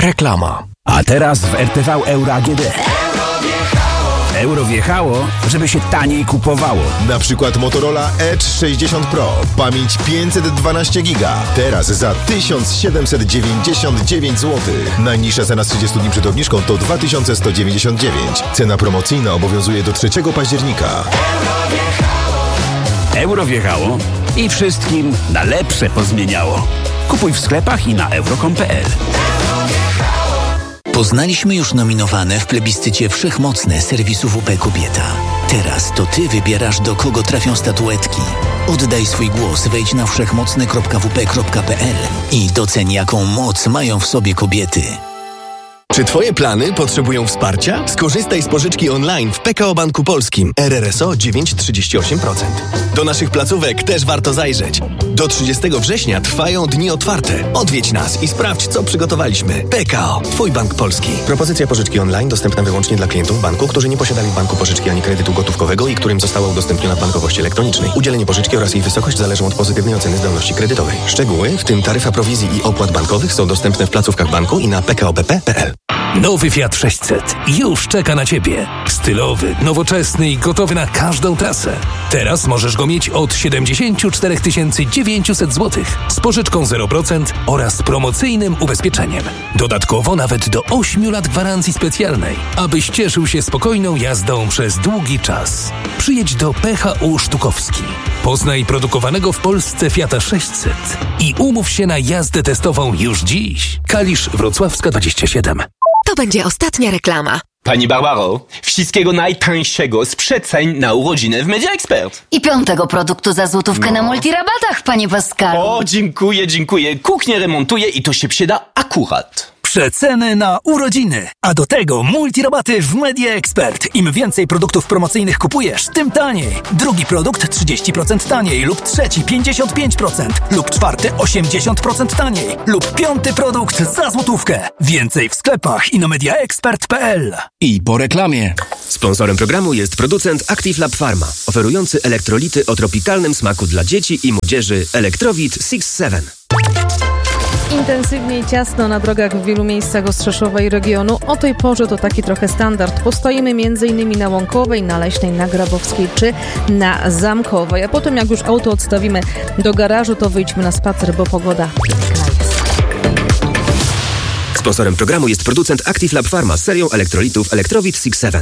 Reklama. A teraz w RTV Euro AGD. Euro wjechało, żeby się taniej kupowało. Na przykład Motorola Edge 60 Pro. Pamięć 512 giga. Teraz za 1799 zł. Najniższa cena z 30 dni przed obniżką to 2199. Cena promocyjna obowiązuje do 3 października. Euro wjechało i wszystkim na lepsze pozmieniało. Kupuj w sklepach i na euro.com.pl. Poznaliśmy już nominowane w plebiscycie Wszechmocne serwisu WP Kobieta. Teraz to ty wybierasz, do kogo trafią statuetki. Oddaj swój głos, wejdź na wszechmocne.wp.pl i doceń, jaką moc mają w sobie kobiety. Czy twoje plany potrzebują wsparcia? Skorzystaj z pożyczki online w PKO Banku Polskim. RRSO 9,38%. Do naszych placówek też warto zajrzeć. Do 30 września trwają dni otwarte. Odwiedź nas i sprawdź, co przygotowaliśmy. PKO, twój bank polski. Propozycja pożyczki online dostępna wyłącznie dla klientów banku, którzy nie posiadali w banku pożyczki ani kredytu gotówkowego i którym została udostępniona w bankowości elektronicznej. Udzielenie pożyczki oraz jej wysokość zależą od pozytywnej oceny zdolności kredytowej. Szczegóły, w tym taryfa prowizji i opłat bankowych, są dostępne w placówkach banku i na pkobp.pl. Nowy Fiat 600 już czeka na Ciebie. Stylowy, nowoczesny i gotowy na każdą trasę. Teraz możesz go mieć od 74 900 zł z pożyczką 0% oraz promocyjnym ubezpieczeniem. Dodatkowo nawet do 8 lat gwarancji specjalnej, abyś cieszył się spokojną jazdą przez długi czas. Przyjedź do PHU Sztukowski. Poznaj produkowanego w Polsce Fiata 600 i umów się na jazdę testową już dziś. Kalisz Wrocławska 27. To będzie ostatnia reklama. Pani Barbaro, wszystkiego najtańszego z przeceń na urodziny w Media Expert. I 5. produktu za złotówkę na multirabatach, panie Pascalu. O, dziękuję. Kuchnię remontuję i to się przyda akurat. Przeceny na urodziny, a do tego multirabaty w Media Expert. Im więcej produktów promocyjnych kupujesz, tym taniej. Drugi produkt 30% taniej lub trzeci 55% lub czwarty 80% taniej lub 5. produkt za złotówkę. Więcej w sklepach i na mediaexpert.pl. I po reklamie. Sponsorem programu jest producent Active Lab Pharma, oferujący elektrolity o tropikalnym smaku dla dzieci i młodzieży Elektrowit 6-7. Intensywnie i ciasno na drogach w wielu miejscach Ostrzeszowa i regionu. O tej porze to taki trochę standard. Postoimy m.in. na Łąkowej, na Leśnej, na Grabowskiej czy na Zamkowej. A potem jak już auto odstawimy do garażu, to wyjdźmy na spacer, bo pogoda piękna jest. Sponsorem programu jest producent Active Lab Pharma z serią elektrolitów Elektrowit 6-7.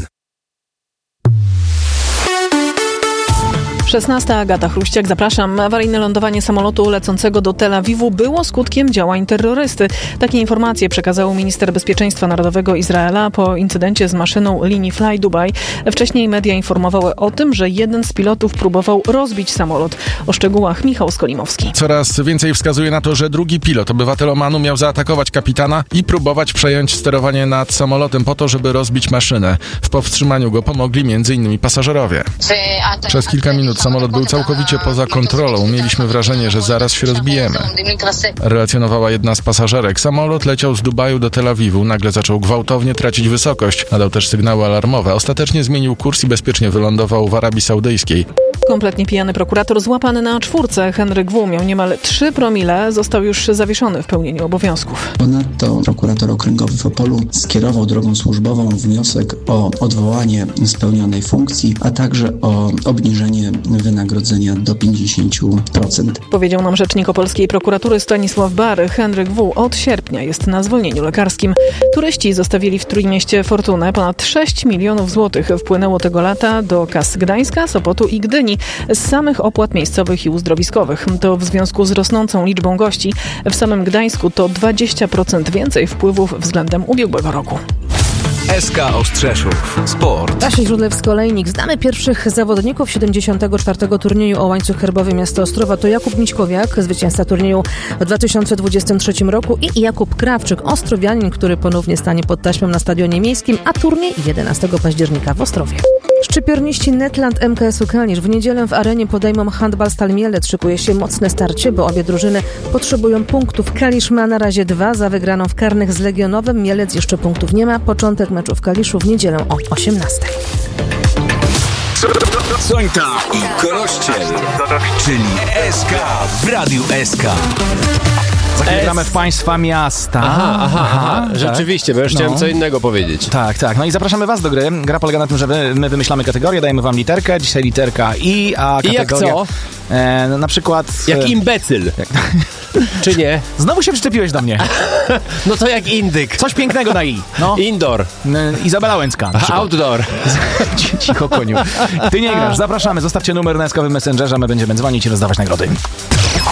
16. Agata Chruściak, zapraszam. Awaryjne lądowanie samolotu lecącego do Tel Awiwu było skutkiem działań terrorysty. Takie informacje przekazał minister bezpieczeństwa narodowego Izraela po incydencie z maszyną linii Fly Dubai. Wcześniej media informowały o tym, że jeden z pilotów próbował rozbić samolot. O szczegółach Michał Skolimowski. Coraz więcej wskazuje na to, że drugi pilot, obywatel Omanu, miał zaatakować kapitana i próbować przejąć sterowanie nad samolotem po to, żeby rozbić maszynę. W powstrzymaniu go pomogli m.in. pasażerowie. Przez kilka minut samolot był całkowicie poza kontrolą. Mieliśmy wrażenie, że zaraz się rozbijemy. Relacjonowała jedna z pasażerek. Samolot leciał z Dubaju do Tel Awiwu. Nagle zaczął gwałtownie tracić wysokość. Nadał też sygnały alarmowe. Ostatecznie zmienił kurs i bezpiecznie wylądował w Arabii Saudyjskiej. Kompletnie pijany prokurator złapany na 4. Henryk W. miał niemal 3 promile. Został już zawieszony w pełnieniu obowiązków. Ponadto prokurator okręgowy w Opolu skierował drogą służbową wniosek o odwołanie spełnionej funkcji, a także o obniżenie wynagrodzenia do 50%. Powiedział nam rzecznik opolskiej prokuratury Stanisław Bary. Henryk W. od sierpnia jest na zwolnieniu lekarskim. Turyści zostawili w Trójmieście fortunę. Ponad 6 milionów złotych wpłynęło tego lata do kas Gdańska, Sopotu i Gdyni z samych opłat miejscowych i uzdrowiskowych. To w związku z rosnącą liczbą gości. W samym Gdańsku to 20% więcej wpływów względem ubiegłego roku. SK Ostrzeszów. Sport. Kasia Żudlewska-Olejnik. Znamy pierwszych zawodników 74. turnieju o łańcuch herbowy miasta Ostrowa. To Jakub Miśkowiak, zwycięzca turnieju w 2023 roku i Jakub Krawczyk, ostrowianin, który ponownie stanie pod taśmą na stadionie miejskim, a turniej 11 października w Ostrowie. Szczypiorniści Netland MKS-u Kalisz w niedzielę w arenie podejmą handbal Stal Mielec. Szykuje się mocne starcie, bo obie drużyny potrzebują punktów. Kalisz ma na razie 2 za wygraną w karnych z Legionowem. Mielec jeszcze punktów nie ma. Początek meczu w Kaliszu w niedzielę o 18:00. Sońta i Korościel, czyli SK w Radiu SK. Za chwilę gramy w państwa miasta. Aha. Rzeczywiście, bo już chciałem co innego powiedzieć. Tak. No i zapraszamy was do gry. Gra polega na tym, że my wymyślamy kategorię, dajemy wam literkę, dzisiaj literka I, a kategoria... I jak co? Na przykład... Jak imbecyl. Czy nie? Znowu się przyczepiłeś do mnie. No to jak indyk. Coś pięknego na I. No. Indoor. Izabela Łęcka. Outdoor. Cicho, koniu. Ty nie grasz. Zapraszamy. Zostawcie numer na eskowym Messengerze. My będziemy dzwonić i rozdawać nagrody.